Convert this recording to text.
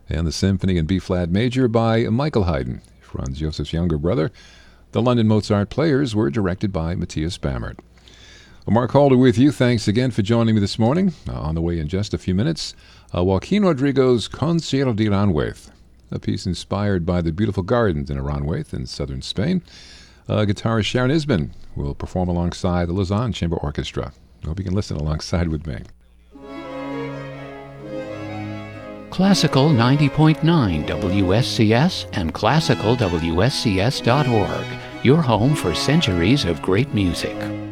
and the Symphony in B-flat major by Michael Haydn, Franz Joseph's younger brother. The London Mozart Players were directed by Matthias Bammert. Well, Mark Halder with you. Thanks again for joining me this morning. On the way in just a few minutes, Joaquin Rodrigo's Concierto de Aranjuez, a piece inspired by the beautiful gardens in Aranjuez in southern Spain. Guitarist Sharon Isbin will perform alongside the Lausanne Chamber Orchestra. I hope you can listen alongside with me. Classical 90.9 WSCS and classicalwscs.org, your home for centuries of great music.